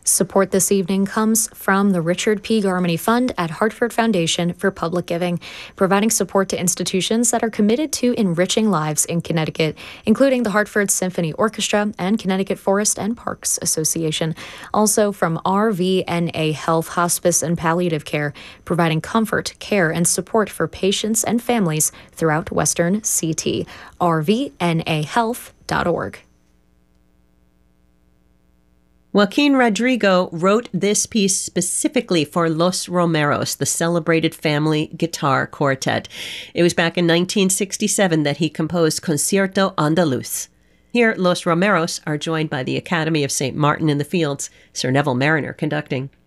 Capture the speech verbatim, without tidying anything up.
Support this evening comes from the Richard P. Garmany Fund at Hartford Foundation for Public Giving, providing support to institutions that are committed to enriching lives in Connecticut, including the Hartford Symphony Orchestra and Connecticut Forest and Parks Association. Also from R V N A Health, Hospice, and Palliative Care, providing comfort, care, and support for patients and families throughout Western C T. R V N A health dot org. Joaquin Rodrigo wrote this piece specifically for Los Romeros, the celebrated family guitar quartet. It was back in nineteen sixty-seven that he composed Concierto Andaluz. Here, Los Romeros are joined by the Academy of Saint Martin in the Fields, Sir Neville Marriner conducting.